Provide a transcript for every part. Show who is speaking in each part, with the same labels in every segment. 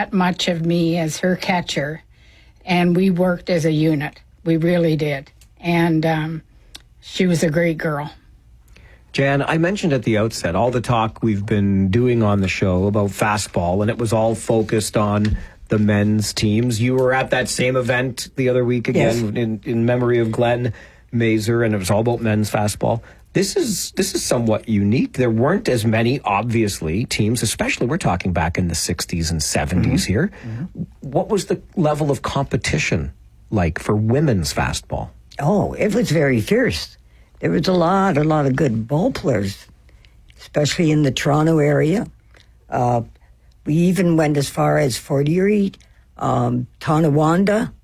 Speaker 1: that much of me as her catcher, and we worked as a unit. We really did. And she was a great girl.
Speaker 2: Jan, I mentioned at the outset all the talk we've been doing on the show about fastball, and it was all focused on the men's teams. You were at that same event the other week again, yes, in memory of Glenn Mazer, and it was all about men's fastball. This is somewhat unique. There weren't as many, obviously, teams, especially we're talking back in the 60s and 70s here. Mm-hmm. What was the level of competition like for women's fastball?
Speaker 3: Oh, it was very fierce. There was a lot of good ball players, especially in the Toronto area. We even went as far as Fort Erie, Tonawanda,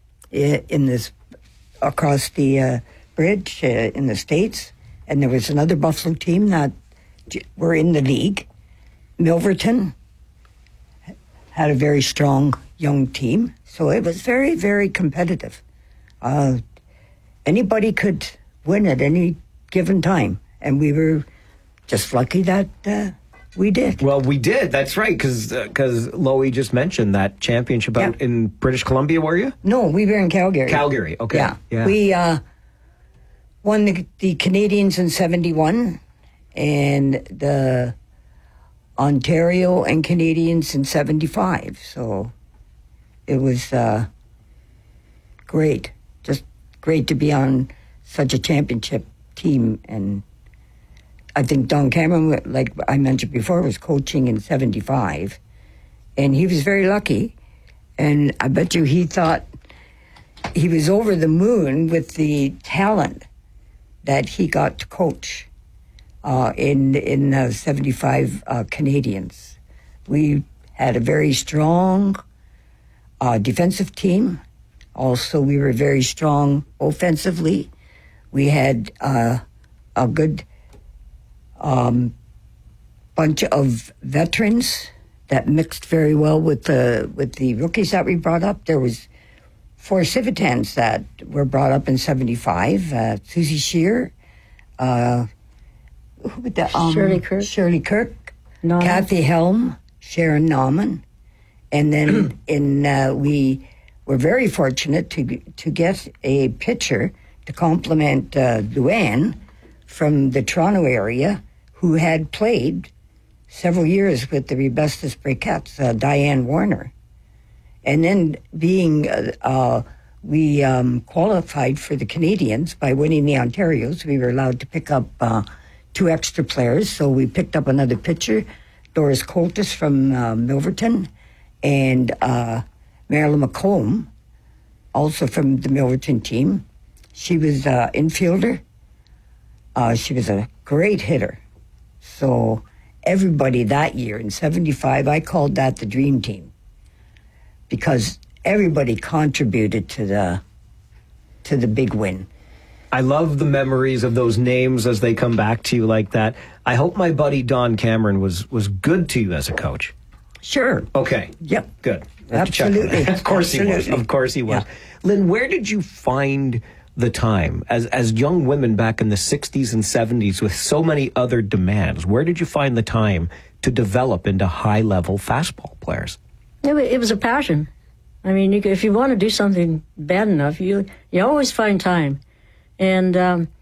Speaker 3: across the bridge in the States. And there was another Buffalo team that were in the league. Milverton had a very strong young team. So it was very, very competitive. Anybody could win at any given time. And we were just lucky that we did.
Speaker 2: Well, we did. That's right. Because Loie just mentioned that championship out in British Columbia, were you?
Speaker 3: No, we were in Calgary.
Speaker 2: Calgary, okay.
Speaker 3: Yeah. We won the Canadians in 71 and the Ontario and Canadians in 75. So it was great. Just great to be on such a championship team. And I think Don Cameron, like I mentioned before, was coaching in 75. And he was very lucky. And I bet you he thought he was over the moon with the talent that he got to coach in 75 Canadians. We had a very strong defensive team. Also, we were very strong offensively. We had a good bunch of veterans that mixed very well with the rookies that we brought up. There was 4 Civitans that were brought up in 75. Susie Shear, Shirley Kirk, Nauman. Kathy Helm, Sharon Nauman. And then we were very fortunate to get a pitcher to complement Luann from the Toronto area who had played several years with the Rebustus Briquettes, Diane Warner. And then we qualified for the Canadians by winning the Ontarios. We were allowed to pick up 2 extra players. So we picked up another pitcher, Doris Coltis from Milverton, and Marilyn McComb, also from the Milverton team. She was an infielder. She was a great hitter. So everybody that year in 75, I called that the dream team, because everybody contributed to the big win.
Speaker 2: I love the memories of those names as they come back to you like that. I hope my buddy Don Cameron was good to you as a coach.
Speaker 3: Sure.
Speaker 2: Okay.
Speaker 3: Yep.
Speaker 2: Good.
Speaker 3: Absolutely.
Speaker 2: Of course he was. Of course he was. Yeah. Lynn, where did you find the time as young women back in the 60s and 70s with so many other demands? Where did you find the time to develop into high-level fastball players?
Speaker 4: It was a passion. I mean, if you want to do something bad enough, you always find time. And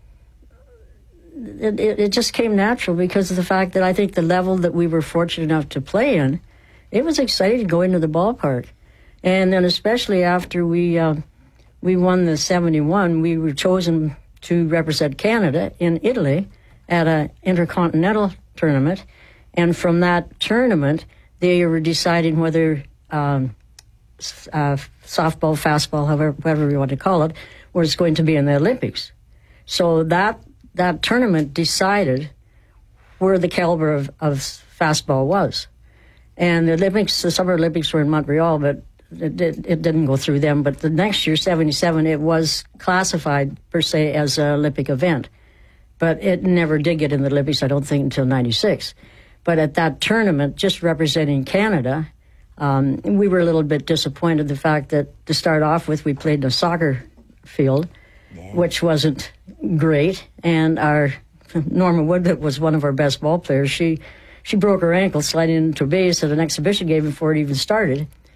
Speaker 4: it just came natural because of the fact that I think the level that we were fortunate enough to play in, it was exciting to go into the ballpark. And then especially after we won the 71, we were chosen to represent Canada in Italy at an intercontinental tournament. And from that tournament, they were deciding whether softball, fastball, however you want to call it, was going to be in the Olympics. So that tournament decided where the caliber of fastball was. And the Summer Olympics were in Montreal, but it didn't go through them. But the next year, 77, it was classified, per se, as an Olympic event. But it never did get in the Olympics, I don't think, until 96. But at that tournament, just representing Canada, we were a little bit disappointed the fact that, to start off with, we played in a soccer field, which wasn't great. And our Norma Wood, that was one of our best ball players, she broke her ankle sliding into a base at an exhibition game before it even started.